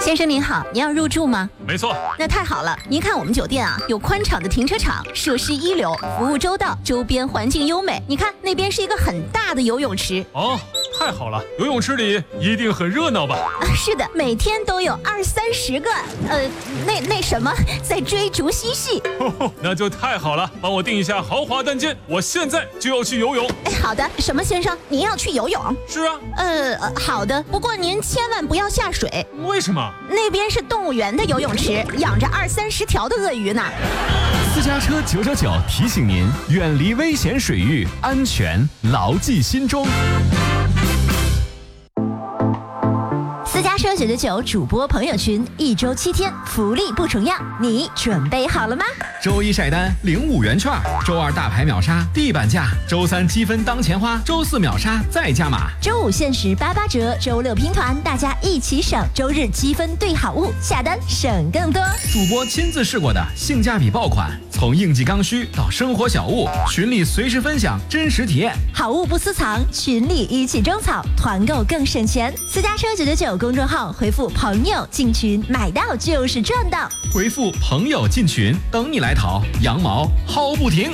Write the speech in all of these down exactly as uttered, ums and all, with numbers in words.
先生您好，您要入住吗？ 没错。 那太好了，您看我们酒店啊，有宽敞的停车场，设施一流，服务周到，周边环境优美。你看那边是一个很大的游泳池。 哦，太好了，游泳池里一定很热闹吧？ 啊，是的，每天都有二三十个，呃，那那什么，在追逐嬉戏。 呵呵，那就太好了，帮我订一下豪华单间，我现在就要去游泳。 哎，好的，什么先生，您要去游泳？ 是啊。 呃，好的，不过您千万不要下水。 为什么？ 那边是动物园的游泳池，养着二三十条的鳄鱼呢。 私家车九九九提醒您，远离危险水域，安全牢记心中。 私家车九九九主播朋友群，一周七天，福利不重样，你准备好了吗？ 周一晒单领五元券，周二大牌秒杀地板价，周三积分当钱花，周四秒杀再加码， 周五限时八八折，周六拼团，大家一起省，周日积分兑好物，下单省更多。 主播亲自试过的性价比爆款，从应季刚需到生活小物，群里随时分享真实体验， 好物不私藏，群里一起种草，团购更省钱。私家车九九九公众号回复朋友进群，买到就是赚到。 回复朋友进群，等你来淘，羊毛薅不停。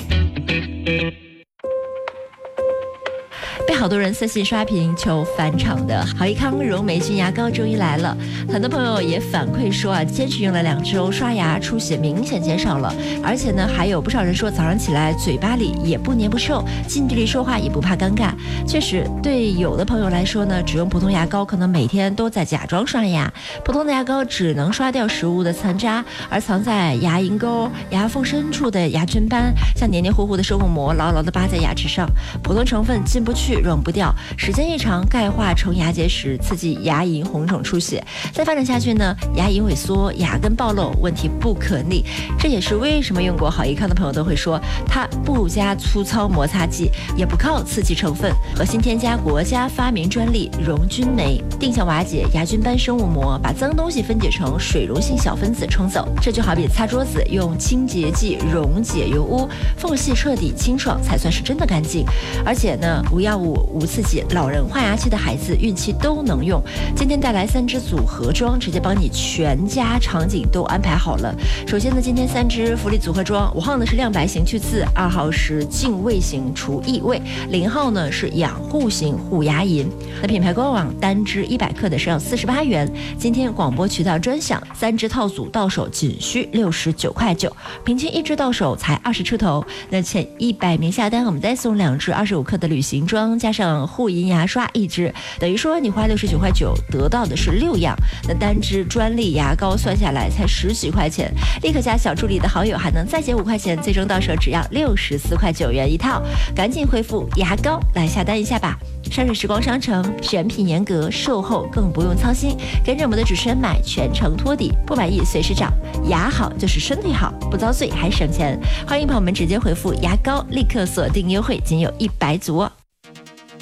被好多人私信刷屏求返场的好益康柔霉菌牙膏终于来了，很多朋友也反馈说啊，坚持用了两周，刷牙出血明显减少了，而且呢，还有不少人说早上起来嘴巴里也不黏不臭，近距离说话也不怕尴尬。确实，对有的朋友来说呢，只用普通牙膏可能每天都在假装刷牙，普通的牙膏只能刷掉食物的残渣，而藏在牙龈沟、牙缝深处的牙菌斑，像黏黏糊糊的生物膜牢牢地扒在牙齿上，普通成分进不去，溶不掉，时间一长钙化成牙结石，刺激牙龈红肿出血，再发展下去呢，牙龈萎缩，牙根暴露，问题不可逆。这也是为什么用过好益康的朋友都会说，它不加粗糙摩擦剂，也不靠刺激成分，核心添加国家发明专利溶菌酶，定向瓦解牙菌斑生物膜，把脏东西分解成水溶性小分子冲走。这就好比擦桌子用清洁剂溶解油污，缝隙彻底清爽才算是真的干净。而且呢，无药物无刺激，老人换牙期的孩子孕期都能用。今天带来三支组合装，直接帮你全家场景都安排好了。首先呢，今天三支福利组合装，五号呢是亮白型去刺，二号是净味型除异味，零号呢是养护型护牙龈。那品牌官网单支一百克的是要四十八元，今天广播渠道专享，三支套组到手仅需六十九块九，平均一支到手才二十出头。那前一百名下单，我们再送两支二十五克的旅行装，加上护龈牙刷一支，等于说你花六十九块九得到的是六样。那单支专利牙膏算下来才十几块钱，立刻加小助理的好友还能再减五块钱，最终到手只要六十四块九元一套。赶紧回复牙膏来下单一下吧。山水时光商城选品严格，售后更不用操心，跟着我们的主持人买，全程托底，不满意随时找。牙好就是身体好，不遭罪还省钱。欢迎朋友们直接回复牙膏，立刻锁定优惠，仅有一百组哦。